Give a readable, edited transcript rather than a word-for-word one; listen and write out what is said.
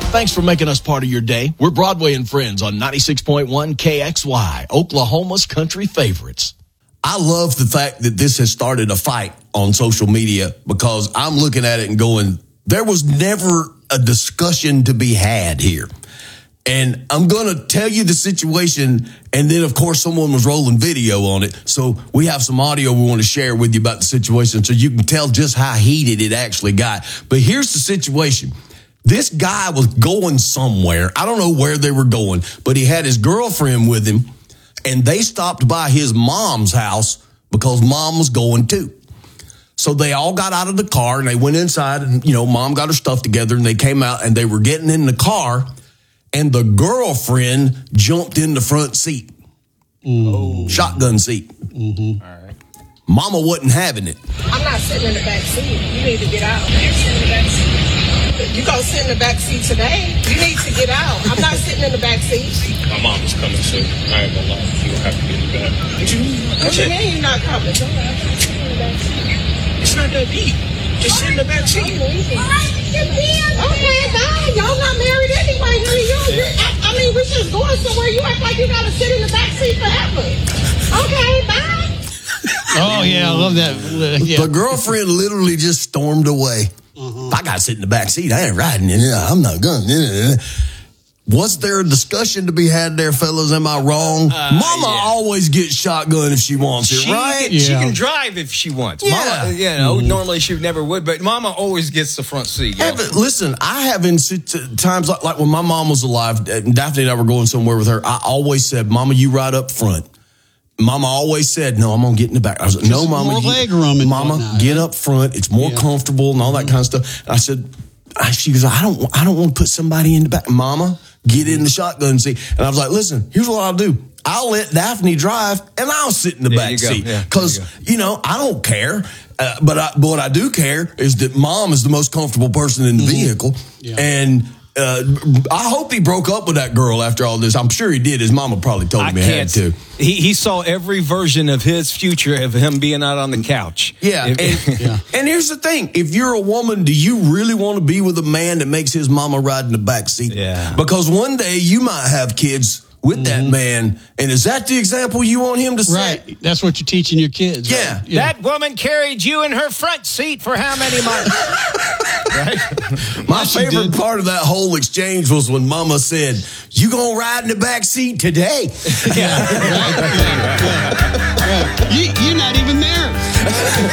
Thanks for making us part of your day. We're Broadway and Friends on 96.1 KXY, Oklahoma's country favorites. I love the fact that this has started a fight on social media because I'm looking at it and going, there was never a discussion to be had here. And I'm going to tell you the situation. And then, of course, someone was rolling video on it. So we have some audio we want to share with you about the situation so you can tell just how heated it actually got. But here's the situation. This guy was going somewhere. I don't know where they were going, but he had his girlfriend with him. And they stopped by his mom's house because mom was going too. So they all got out of the car and they went inside and, mom got her stuff together and they came out and they were getting in the car and the girlfriend jumped in the front seat. Oh. Shotgun seat. Mm-hmm. All right. Mama wasn't having it. I'm not sitting in the back seat. You need to get out. You're sitting in the back seat. You gonna sit in the back seat today? You need to get out. I'm not sitting in the back seat. My mom is coming soon. I ain't gonna lie. You don't have to get in the back. What you mean you're not coming? It's not that deep. Just sit in the back seat. Okay, bye. Y'all not married anyway. I mean, we're just going somewhere. You act like you gotta sit in the back seat forever. Okay, bye. Oh, yeah, I love that. The girlfriend literally just stormed away. I got to sit in the back seat. I ain't riding in it. I'm not going. Was there a discussion to be had there, fellas? Am I wrong? Mama always gets shotgun if she wants it, right? She can drive if she wants. Yeah. Mama, normally she never would, but Mama always gets the front seat. Yeah, but listen, I have in times like when my mom was alive, and Daphne and I were going somewhere with her, I always said, Mama, you ride up front. Mama always said, no, I'm going to get in the back. I was like, no, Mama. More leg room and Mama, whatnot. get up front. It's more comfortable and all that kind of stuff. And I said, she goes, I don't want to put somebody in the back. Mama, get in the shotgun seat. And I was like, listen, here's what I'll do. I'll let Daphne drive and I'll sit in the back seat. Because, I don't care. But what I do care is that Mom is the most comfortable person in the vehicle. Yeah. And I hope he broke up with that girl after all this. I'm sure he did. His mama probably told him he had to. He saw every version of his future of him being out on the couch. Yeah. And here's the thing. If you're a woman, do you really want to be with a man that makes his mama ride in the back seat? Yeah. Because one day you might have kids with that man. And is that the example you want him to set? Right. That's what you're teaching your kids. Yeah. Right? Yeah. That woman carried you in her front seat for how many months? Right? My favorite part of that whole exchange was when Mama said, you gonna ride in the back seat today? You're not even there.